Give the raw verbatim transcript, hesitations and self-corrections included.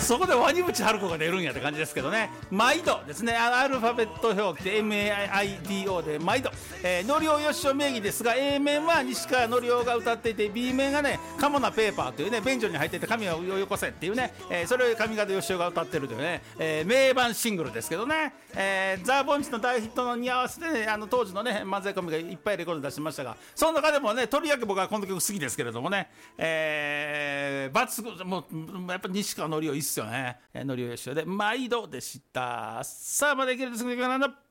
そこでワニブチ春子が出るんやって感じですけどね。毎度ですね、アルファベット表記で エムエーアイディーオー で毎度、えー、のりおよしお名義ですが、 A 面は西川のりおが歌っていて、 B 面がねカモナペーパーというね、便所に入っていて紙をよこせっていうね、えー、それを上方よしおが歌ってるというね、えー、名盤シングルですけどね、えー、ザ・ボンチの大ヒットのに合わせて、ね、あの当時のね漫才コンビがいっぱいレコード出しましたが、その中でもねとりわけ僕はこの曲好きですけれどもね、えー、抜群、もうやっぱ西川のりおいいっすよね。のりおよしおで毎度でした。さあまだいけるですけど、